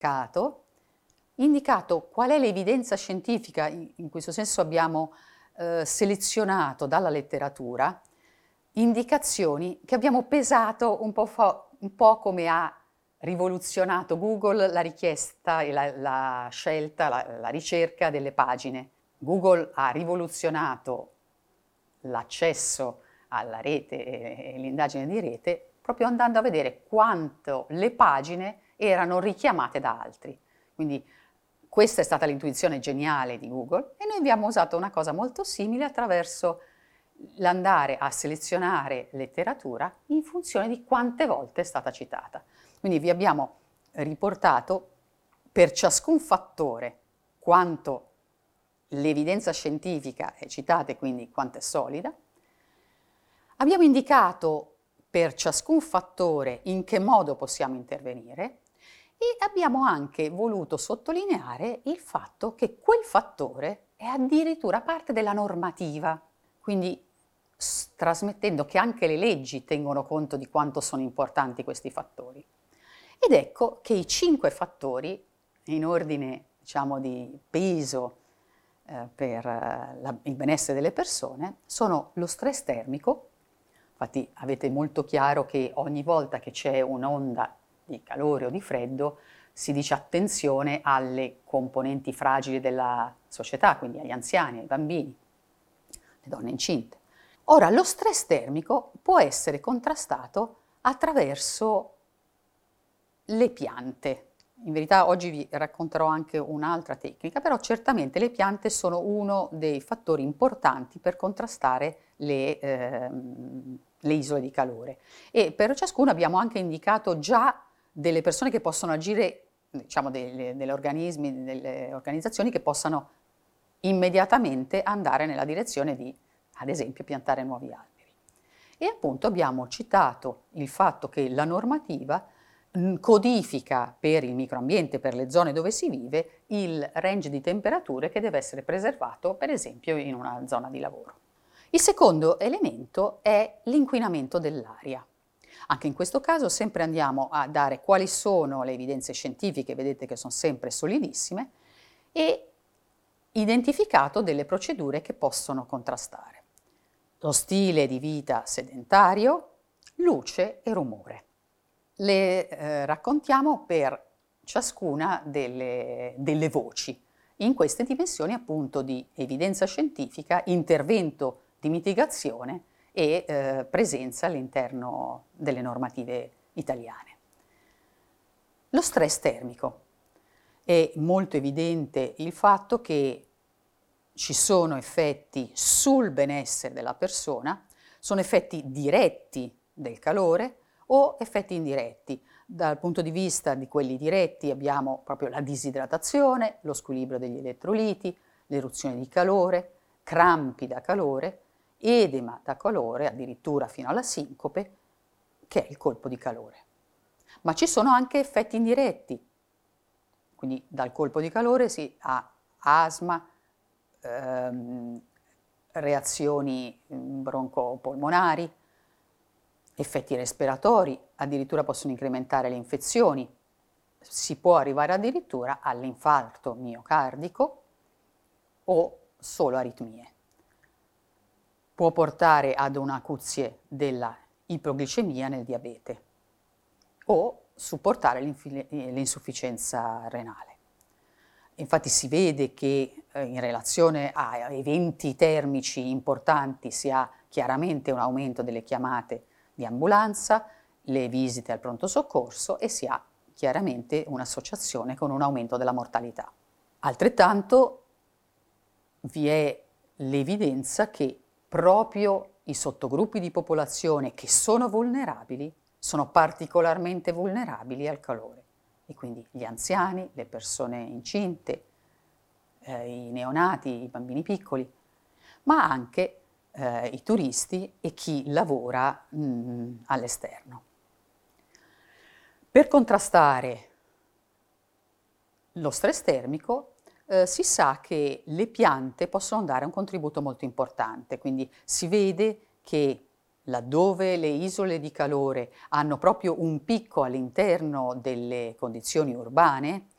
indicato qual è l'evidenza scientifica, in questo senso abbiamo selezionato dalla letteratura indicazioni che abbiamo pesato un po' come ha rivoluzionato Google la richiesta e la scelta, la ricerca delle pagine. Google ha rivoluzionato l'accesso alla rete e l'indagine di rete proprio andando a vedere quanto le pagine erano richiamate da altri. Quindi questa è stata l'intuizione geniale di Google e noi abbiamo usato una cosa molto simile attraverso l'andare a selezionare letteratura in funzione di quante volte è stata citata. Quindi vi abbiamo riportato per ciascun fattore quanto l'evidenza scientifica è citata e quindi quanto è solida. Abbiamo indicato per ciascun fattore in che modo possiamo intervenire e abbiamo anche voluto sottolineare il fatto che quel fattore è addirittura parte della normativa, quindi trasmettendo che anche le leggi tengono conto di quanto sono importanti questi fattori. Ed ecco che i 5 fattori, in ordine diciamo di peso per il benessere delle persone, sono lo stress termico. Infatti avete molto chiaro che ogni volta che c'è un'onda di calore o di freddo si dice attenzione alle componenti fragili della società, quindi agli anziani, ai bambini, le donne incinte. Ora, lo stress termico può essere contrastato attraverso le piante. In verità oggi vi racconterò anche un'altra tecnica, però certamente le piante sono uno dei fattori importanti per contrastare le isole di calore. E per ciascuno abbiamo anche indicato già delle persone che possono agire, diciamo delle organismi, delle organizzazioni che possano immediatamente andare nella direzione di, ad esempio, piantare nuovi alberi. E appunto abbiamo citato il fatto che la normativa codifica per il microambiente, per le zone dove si vive, il range di temperature che deve essere preservato, per esempio, in una zona di lavoro. Il secondo elemento è l'inquinamento dell'aria. Anche in questo caso sempre andiamo a dare quali sono le evidenze scientifiche, vedete che sono sempre solidissime, e identificato delle procedure che possono contrastare. Lo stile di vita sedentario, luce e rumore. Le raccontiamo per ciascuna delle voci, in queste dimensioni appunto di evidenza scientifica, intervento di mitigazione e presenza all'interno delle normative italiane. Lo stress termico. È molto evidente il fatto che ci sono effetti sul benessere della persona, sono effetti diretti del calore o effetti indiretti. Dal punto di vista di quelli diretti abbiamo proprio la disidratazione, lo squilibrio degli elettroliti, l'eruzione di calore, crampi da calore, edema da calore, addirittura fino alla sincope, che è il colpo di calore. Ma ci sono anche effetti indiretti, quindi dal colpo di calore si ha asma, reazioni broncopolmonari, effetti respiratori, addirittura possono incrementare le infezioni, si può arrivare addirittura all'infarto miocardico o solo aritmie. Può portare ad un'acuzie della ipoglicemia nel diabete o supportare l'insufficienza renale. Infatti si vede che in relazione a eventi termici importanti si ha chiaramente un aumento delle chiamate di ambulanza, le visite al pronto soccorso e si ha chiaramente un'associazione con un aumento della mortalità. Altrettanto vi è l'evidenza che proprio i sottogruppi di popolazione che sono vulnerabili sono particolarmente vulnerabili al calore e quindi gli anziani, le persone incinte, i neonati, i bambini piccoli, ma anche i turisti e chi lavora all'esterno. Per contrastare lo stress termico si sa che le piante possono dare un contributo molto importante, quindi si vede che laddove le isole di calore hanno proprio un picco all'interno delle condizioni urbane,